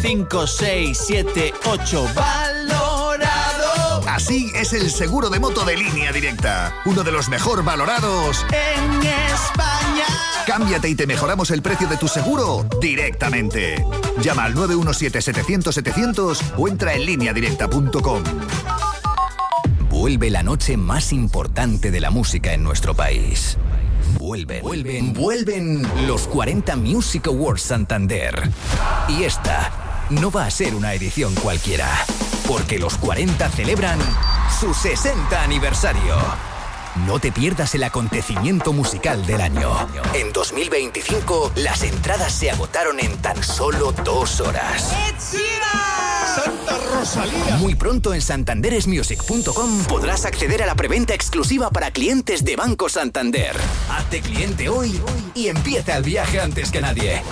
5, 6, 7, 8. ¡Valorado! Así es el seguro de moto de Línea Directa. Uno de los mejor valorados en España. Cámbiate y te mejoramos el precio de tu seguro directamente. Llama al 917-700-700 o entra en lineadirecta.com. Vuelve la noche más importante de la música en nuestro país. Vuelven los 40 Music Awards Santander. Y esta no va a ser una edición cualquiera, porque los 40 celebran su 60 aniversario. No te pierdas el acontecimiento musical del año. En 2025, las entradas se agotaron en tan solo 2 horas. ¡Santa Rosalía! Muy pronto en santanderesmusic.com podrás acceder a la preventa exclusiva para clientes de Banco Santander. Hazte cliente hoy y empieza el viaje antes que nadie.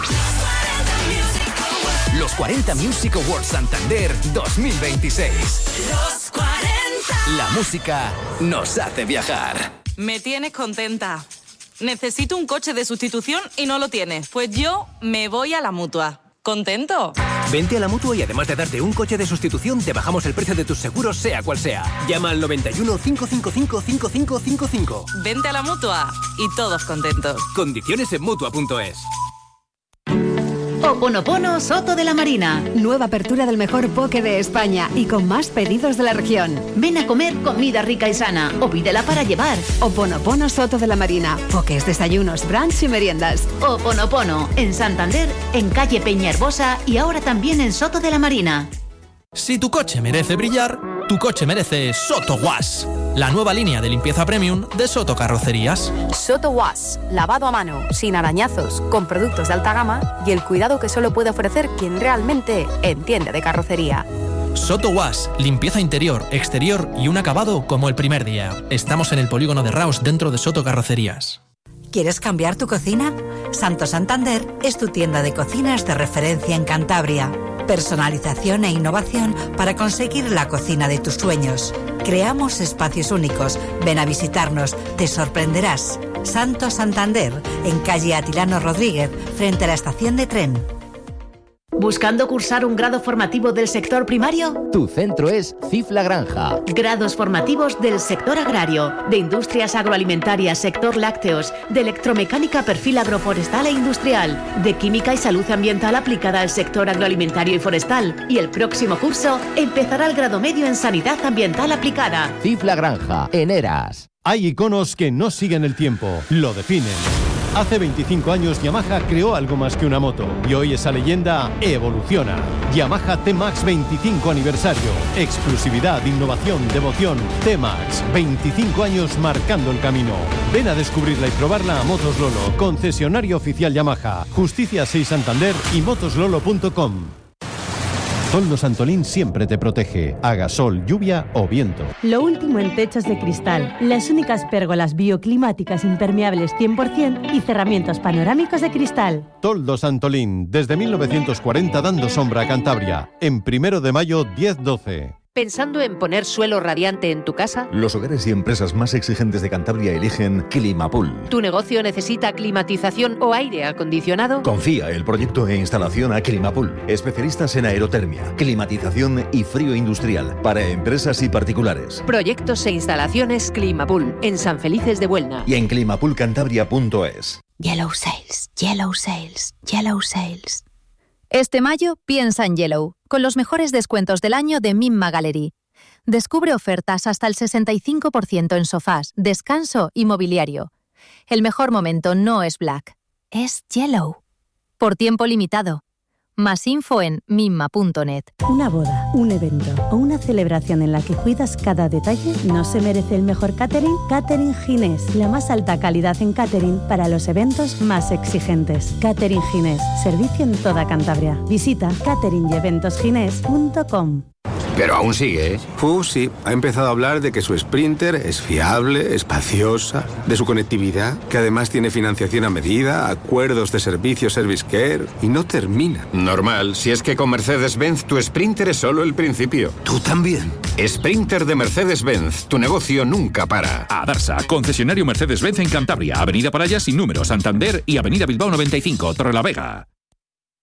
Los 40 Music Awards Santander 2026. Los 40. La música nos hace viajar. Me tienes contenta. Necesito un coche de sustitución y no lo tienes. Pues yo me voy a la Mutua. ¿Contento? Vente a la Mutua y además de darte un coche de sustitución, te bajamos el precio de tus seguros, sea cual sea. Llama al 91 555 5555. Vente a la Mutua y todos contentos. Condiciones en Mutua.es. Oponopono Soto de la Marina. Nueva apertura del mejor poke de España y con más pedidos de la región. Ven a comer comida rica y sana o pídela para llevar. Oponopono Soto de la Marina. Pokés, desayunos, brunch y meriendas. Oponopono en Santander, en calle Peña Herbosa y ahora también en Soto de la Marina. Si tu coche merece brillar, tu coche merece Soto Wash, la nueva línea de limpieza premium de Soto Carrocerías. Soto Wash, lavado a mano, sin arañazos, con productos de alta gama y el cuidado que solo puede ofrecer quien realmente entiende de carrocería. Soto Wash, limpieza interior, exterior y un acabado como el primer día. Estamos en el polígono de Raus, dentro de Soto Carrocerías. ¿Quieres cambiar tu cocina? Santo Santander es tu tienda de cocinas de referencia en Cantabria. Personalización e innovación para conseguir la cocina de tus sueños. Creamos espacios únicos. Ven a visitarnos, te sorprenderás. Santo Santander, en calle Atilano Rodríguez, frente a la estación de tren. ¿Buscando cursar un grado formativo del sector primario? Tu centro es CIF La Granja. Grados formativos del sector agrario, de industrias agroalimentarias, sector lácteos, de electromecánica perfil agroforestal e industrial, de química y salud ambiental aplicada al sector agroalimentario y forestal. Y el próximo curso empezará el grado medio en sanidad ambiental aplicada. CIF La Granja, en Eras. Hay iconos que no siguen el tiempo, lo definen. Hace 25 años Yamaha creó algo más que una moto y hoy esa leyenda evoluciona. Yamaha T-Max 25 aniversario. Exclusividad, innovación, devoción. T-Max, 25 años marcando el camino. Ven a descubrirla y probarla a Motos Lolo, concesionario oficial Yamaha, Justicia 6 Santander y motoslolo.com. Toldos Antolín siempre te protege, haga sol, lluvia o viento. Lo último en techos de cristal, las únicas pérgolas bioclimáticas impermeables 100% y cerramientos panorámicos de cristal. Toldos Antolín, desde 1940 dando sombra a Cantabria. En 1 de mayo, 10-12. ¿Pensando en poner suelo radiante en tu casa? Los hogares y empresas más exigentes de Cantabria eligen Climapool. ¿Tu negocio necesita climatización o aire acondicionado? Confía el proyecto e instalación a Climapool. Especialistas en aerotermia, climatización y frío industrial para empresas y particulares. Proyectos e instalaciones Climapool en San Felices de Buelna. Y en climapoolcantabria.es. Yellow Sales, Yellow Sales, Yellow Sales. Este mayo piensa en Yellow, con los mejores descuentos del año de Mimma Gallery. Descubre ofertas hasta el 65% en sofás, descanso y mobiliario. El mejor momento no es Black, es Yellow. Por tiempo limitado. Más info en mimma.net. Una boda, un evento o una celebración en la que cuidas cada detalle no se merece el mejor catering. Catering Ginés, la más alta calidad en catering para los eventos más exigentes. Catering Ginés, servicio en toda Cantabria. Visita cateringyeventosginés.com. Pero aún sigue, ¿eh? Sí. Ha empezado a hablar de que su Sprinter es fiable, espaciosa, de su conectividad, que además tiene financiación a medida, acuerdos de servicio Service Care, y no termina. Normal, si es que con Mercedes-Benz tu Sprinter es solo el principio. ¿Tú también? Sprinter de Mercedes-Benz, tu negocio nunca para. Adarsa, concesionario Mercedes-Benz en Cantabria, Avenida Paraya sin número, Santander y Avenida Bilbao 95, Torrelavega.